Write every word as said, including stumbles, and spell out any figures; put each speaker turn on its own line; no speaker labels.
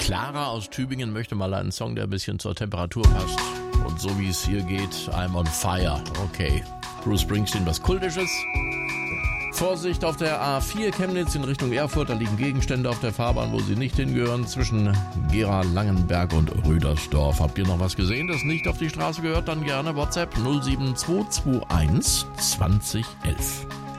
Clara aus Tübingen möchte mal einen Song, der ein bisschen zur Temperatur passt. Und so wie es hier geht, I'm on fire. Okay. Bruce Springsteen, was Kultisches. Vorsicht auf der A vier Chemnitz in Richtung Erfurt. Da liegen Gegenstände auf der Fahrbahn, wo sie nicht hingehören. Zwischen Gera, Langenberg und Rüdersdorf. Habt ihr noch was gesehen, das nicht auf die Straße gehört? Dann gerne WhatsApp null sieben zwei zwei eins zwanzig elf.